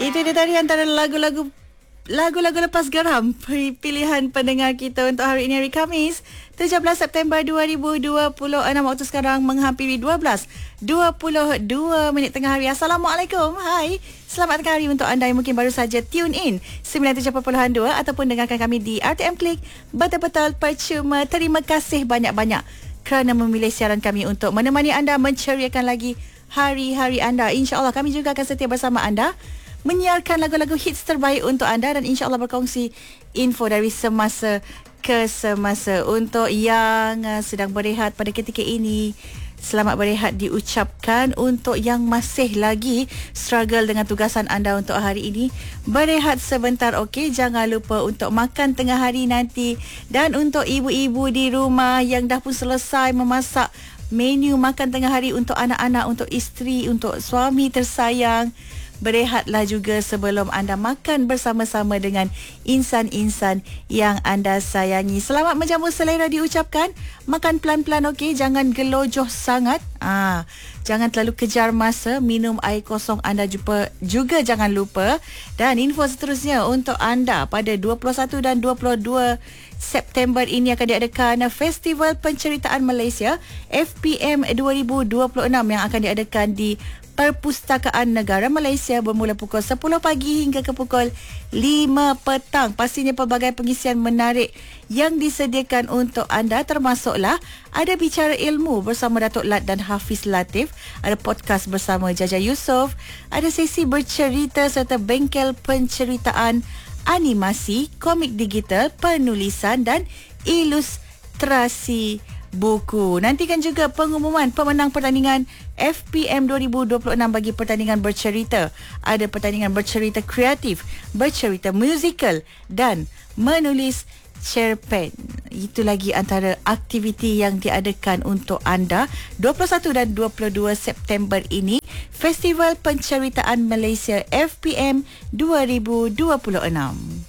Itu dia tadi antara lagu-lagu lepas geram pilihan pendengar kita untuk hari ini, hari Khamis 17 September 2026. Waktu sekarang menghampiri 12:22 tengah hari. Assalamualaikum. Hai, selamat tengah hari untuk anda yang mungkin baru saja tune in 97.2 ataupun dengarkan kami di RTM Klik. Betul-betul percuma. Terima kasih banyak-banyak kerana memilih siaran kami untuk menemani anda, menceriakan lagi hari-hari anda. InsyaAllah kami juga akan setia bersama anda, menyiarkan lagu-lagu hits terbaik untuk anda dan insyaAllah berkongsi info dari semasa ke semasa. Untuk yang sedang berehat pada ketika ini, selamat berehat diucapkan. Untuk yang masih lagi struggle dengan tugasan anda untuk hari ini, berehat sebentar, okey? Jangan lupa untuk makan tengah hari nanti. Dan untuk ibu-ibu di rumah yang dah pun selesai memasak menu makan tengah hari untuk anak-anak, untuk isteri, untuk suami tersayang, berehatlah juga sebelum anda makan bersama-sama dengan insan-insan yang anda sayangi. Selamat menjamu selera diucapkan. Makan pelan-pelan, okey? Jangan gelojoh sangat. Jangan terlalu kejar masa. Minum air kosong anda juga jangan lupa. Dan info seterusnya untuk anda, pada 21 dan 22 September ini akan diadakan Festival Penceritaan Malaysia FPM 2026 yang akan diadakan di Perpustakaan Negara Malaysia bermula pukul 10 pagi hingga ke pukul 5 petang. Pastinya pelbagai pengisian menarik yang disediakan untuk anda, termasuklah ada bicara ilmu bersama Datuk Lat dan Hafiz Latif, ada podcast bersama Jaja Yusof, ada sesi bercerita serta bengkel penceritaan, animasi, komik digital, penulisan dan ilustrasi buku. Nantikan juga pengumuman pemenang pertandingan FPM 2026 bagi pertandingan bercerita. Ada pertandingan bercerita kreatif, bercerita musikal dan menulis cerpen. Itu lagi antara aktiviti yang diadakan untuk anda 21 dan 22 September ini, Festival Penceritaan Malaysia FPM 2026.